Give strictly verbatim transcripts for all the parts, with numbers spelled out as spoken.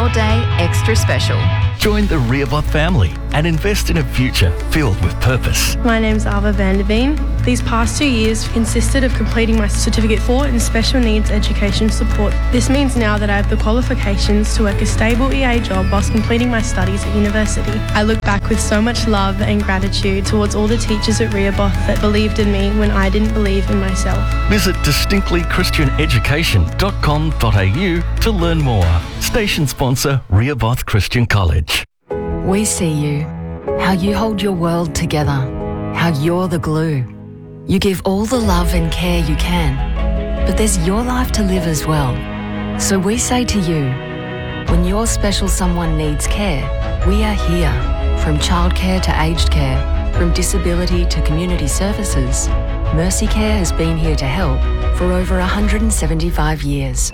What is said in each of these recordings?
your day extra special. Join the Rehoboth family and invest in a future filled with purpose. My name's Alva Vanderveen. These past two years consisted of completing my Certificate four in Special Needs Education Support. This means now that I have the qualifications to work a stable E A job whilst completing my studies at university. I look back with so much love and gratitude towards all the teachers at Rehoboth that believed in me when I didn't believe in myself. Visit distinctly christian education dot com dot a u to learn more. Station sponsor Rehoboth Christian College. We see you, how you hold your world together, how you're the glue. You give all the love and care you can, but there's your life to live as well. So we say to you, when your special someone needs care, we are here. From childcare to aged care, from disability to community services, Mercy Care has been here to help for over one hundred seventy-five years.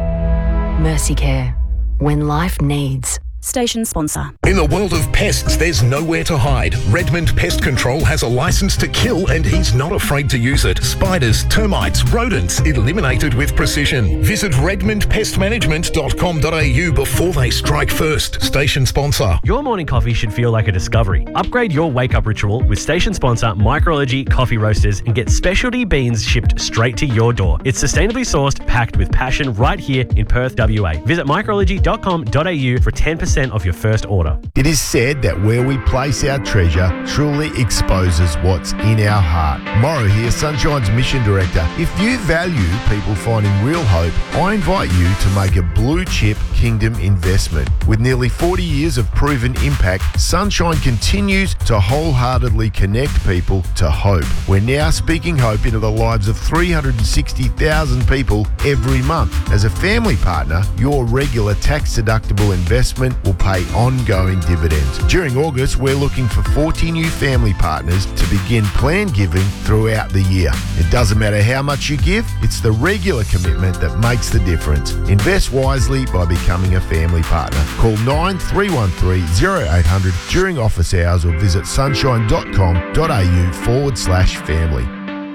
Mercy Care, when life needs. Station sponsor. In the world of pests, there's nowhere to hide. Redmond Pest Control has a license to kill and he's not afraid to use it. Spiders, termites, rodents, eliminated with precision. Visit redmond pest management dot com dot a u before they strike first. Station sponsor. Your morning coffee should feel like a discovery. Upgrade your wake-up ritual with station sponsor Micrology Coffee Roasters and get specialty beans shipped straight to your door. It's sustainably sourced, packed with passion right here in Perth, W A. Visit micrology dot com dot a u for ten percent off your first order. It is said that where we place our treasure truly exposes what's in our heart. Morrow here, Sunshine's Mission Director. If you value people finding real hope, I invite you to make a blue chip Kingdom investment. With nearly forty years of proven impact, Sunshine continues to wholeheartedly connect people to hope. We're now speaking hope into the lives of three hundred sixty thousand people every month. As a family partner, your regular tax-deductible investment will pay ongoing dividends. During August, we're looking for forty new family partners to begin planned giving throughout the year. It doesn't matter how much you give, it's the regular commitment that makes the difference. Invest wisely by becoming a family partner. Call nine three one three oh eight hundred during office hours or visit sunshine dot com dot a u forward slash family.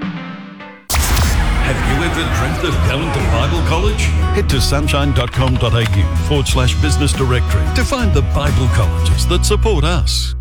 Have you ever dreamt of going to Bible college? Head to sunshine dot com dot a u forward slash business directory to find the Bible colleges that support us.